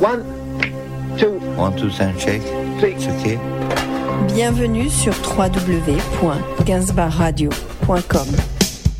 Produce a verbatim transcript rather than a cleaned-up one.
One, two. One, two, and shake. Three. It's okay. Bienvenue sur w w w point gainsbourg radio point com.